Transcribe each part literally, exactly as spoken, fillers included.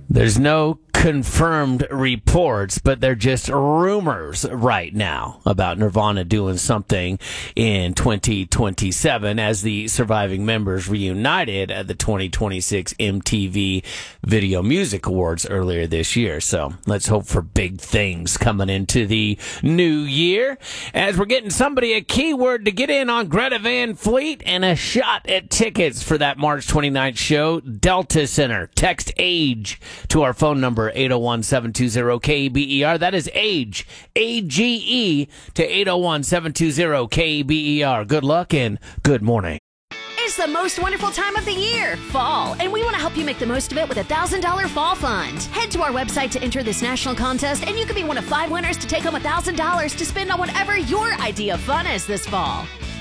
There's no confirmed reports, but they're just rumors right now about Nirvana doing something in twenty twenty-seven as the surviving members reunited at the twenty twenty-six M T V Video Music Awards earlier this year. So let's hope for big things coming into the new year as we're getting somebody a keyword to get in on Greta Van Fleet and a shot at tickets for that March twenty-ninth show. Delta Center. Text AGE to our phone number eight oh one, seven two zero, K B E R. That is AGE, A G E, to eight oh one, seven two zero, K B E R. Good luck and good morning. It's the most wonderful time of the year, fall, and we want to help you make the most of it with a one thousand dollars Fall Fund. Head to our website to enter this national contest, and you could be one of five winners to take home one thousand dollars to spend on whatever your idea of fun is this fall.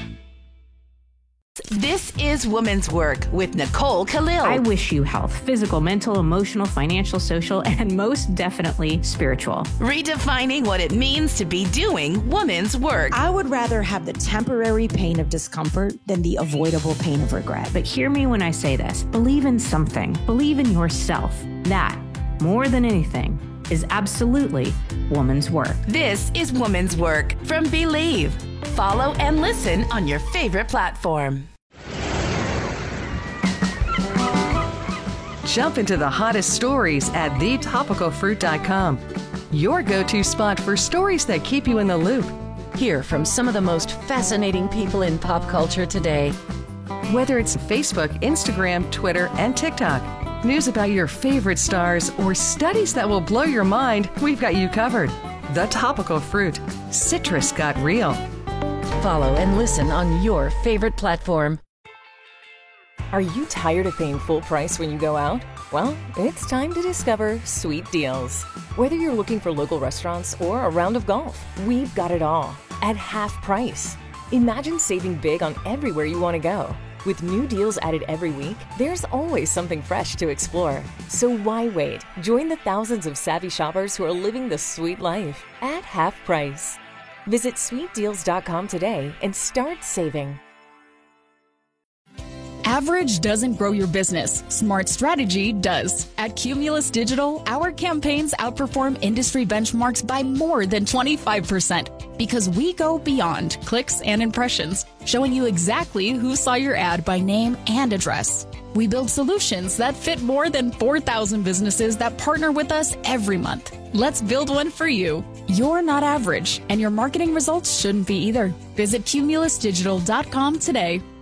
This is Woman's Work with Nicole Khalil. I wish you health, physical, mental, emotional, financial, social, and most definitely spiritual. Redefining what it means to be doing woman's work. I would rather have the temporary pain of discomfort than the avoidable pain of regret. But hear me when I say this. Believe in something. Believe in yourself. That, more than anything, is absolutely woman's work. This is Woman's Work from Believe. Follow and listen on your favorite platform. Jump into the hottest stories at the topical fruit dot com. Your go-to spot for stories that keep you in the loop. Hear from some of the most fascinating people in pop culture today. Whether it's Facebook, Instagram, Twitter, and TikTok, news about your favorite stars, or studies that will blow your mind, we've got you covered. The Topical Fruit. Citrus got real. Follow and listen on your favorite platform. Are you tired of paying full price when you go out? Well, it's time to discover Sweet Deals. Whether you're looking for local restaurants or a round of golf, we've got it all at half price. Imagine saving big on everywhere you want to go. With new deals added every week, there's always something fresh to explore. So why wait? Join the thousands of savvy shoppers who are living the sweet life at half price. Visit sweet deals dot com today and start saving. Average doesn't grow your business. Smart strategy does. At Cumulus Digital, our campaigns outperform industry benchmarks by more than twenty-five percent because we go beyond clicks and impressions, showing you exactly who saw your ad by name and address. We build solutions that fit more than four thousand businesses that partner with us every month. Let's build one for you. You're not average, and your marketing results shouldn't be either. Visit cumulus digital dot com today.